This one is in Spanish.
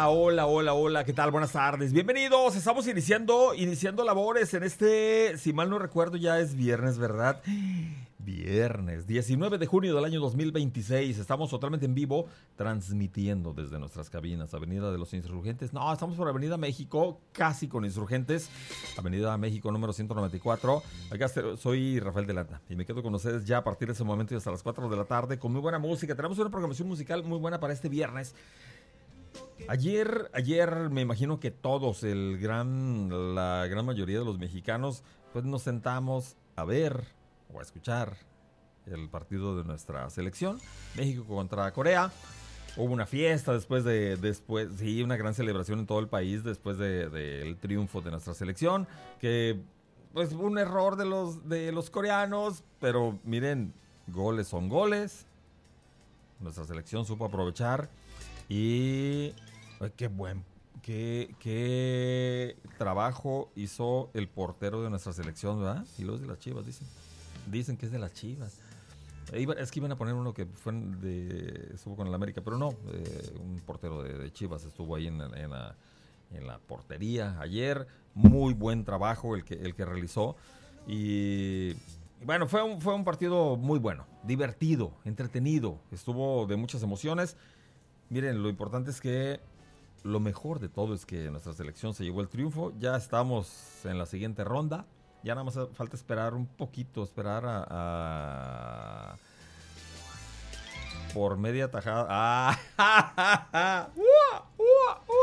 Hola, ¿qué tal? Buenas tardes, bienvenidos, estamos iniciando labores en si mal no recuerdo, ya es viernes, ¿verdad? Viernes, 19 de junio del año 2026, estamos totalmente en vivo, transmitiendo desde nuestras cabinas, Avenida de los Insurgentes, no, estamos por Avenida México, casi con Insurgentes, Avenida México número 194, acá soy Rafael Delata, y me quedo con ustedes ya a partir de ese momento y hasta las 4 de la tarde, con muy buena música, tenemos una programación musical muy buena para este viernes. Ayer me imagino que todos, la gran mayoría de los mexicanos, pues nos sentamos a ver o a escuchar el partido de nuestra selección, México contra Corea. Hubo una fiesta sí, una gran celebración en todo el país después del triunfo de nuestra selección, que pues un error de los coreanos, pero miren, goles son goles. Nuestra selección supo aprovechar. Y qué trabajo hizo el portero de nuestra selección, ¿verdad? Y los de las Chivas, dicen que es de las Chivas. Es que iban a poner uno que estuvo con el América, pero no, un portero de Chivas estuvo ahí en la portería ayer. Muy buen trabajo el que realizó. Y bueno, fue un partido muy bueno, divertido, entretenido, estuvo de muchas emociones. Miren, lo importante es que lo mejor de todo es que nuestra selección se llevó el triunfo. Ya estamos en la siguiente ronda. Ya nada más falta esperar un poquito, por media tajada.